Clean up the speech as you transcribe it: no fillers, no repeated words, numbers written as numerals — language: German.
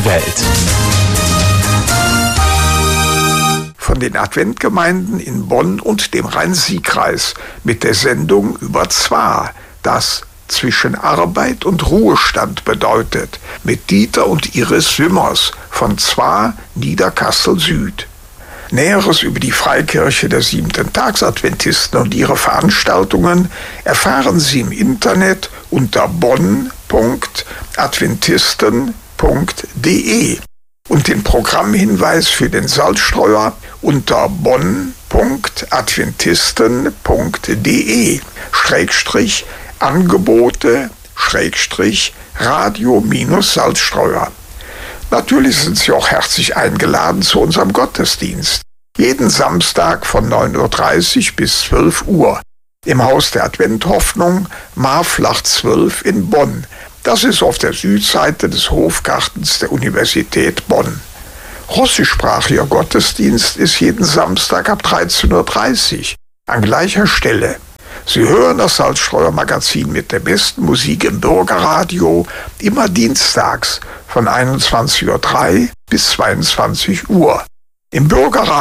die Welt. Von den Adventgemeinden in Bonn und dem Rhein-Sieg-Kreis mit der Sendung über Zwar, das zwischen Arbeit und Ruhestand bedeutet, mit Dieter und Iris Wimmers von Zwar Niederkassel Süd. Näheres über die Freikirche der Siebenten-Tags-Adventisten und ihre Veranstaltungen erfahren Sie im Internet unter bonn.adventisten.de und den Programmhinweis für den Salzstreuer unter bonn.adventisten.de/Angebote/Radio-Salzstreuer. Natürlich sind Sie auch herzlich eingeladen zu unserem Gottesdienst. Jeden Samstag von 9:30 bis 12 Uhr im Haus der Adventhoffnung, Marflach 12 in Bonn. Das ist auf der Südseite des Hofgartens der Universität Bonn. Russischsprachiger Gottesdienst ist jeden Samstag ab 13:30 Uhr an gleicher Stelle. Sie hören das Salzstreuer Magazin mit der besten Musik im Bürgerradio, immer dienstags von 21:03 bis 22 Uhr. Im Bürgerradio